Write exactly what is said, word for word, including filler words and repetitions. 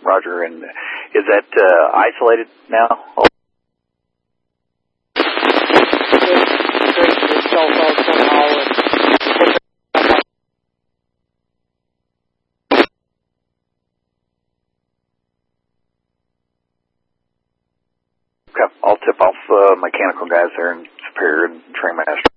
Roger. And is that uh, isolated now? Cell phone somehow. Okay, I'll tip off uh, mechanical guys there in Superior and Trainmaster.